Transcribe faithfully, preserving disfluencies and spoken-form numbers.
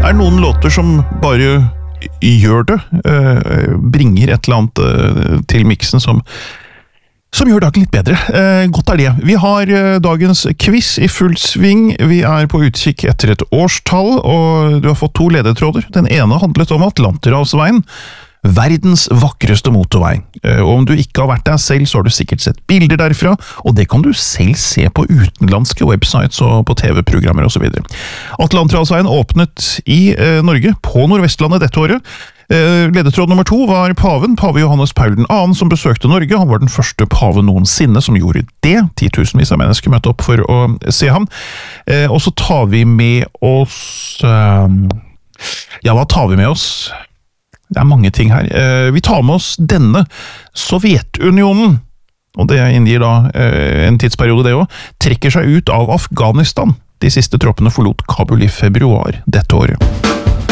Er det noen låter som bare gjør det, bringer et eller annet til miksen som, som gjør dagen litt bedre? Godt er det. Vi har dagens quiz i full sving. Vi er på utkikk etter et årstall, og du har fått to ledetråder. Den ene handlet om Atlanterhavsveien, verdens vakreste motorvei. Og om du ikke har vært der selv, så har du sikkert sett bilder derfra, og det kan du selv se på utenlandske websites og på T V-programmer og så videre. Atlanterhavsveien åpnet i eh, Norge, på Nordvestlandet dette året. Eh, ledetråd nummer to var paven, pave Johannes Paul den andre, som besøkte Norge. Han var den første pave noensinne som gjorde det. Titusenvis av mennesker møtte opp for å se ham. Eh, og så tar vi med oss... Eh, ja, hva tar vi med oss? Det er mange ting her. Vi tar med oss denne Sovjetunionen, og det inngir da en tidsperiode det også, trekker seg ut av Afghanistan. De siste troppene forlot Kabul i februar dette året.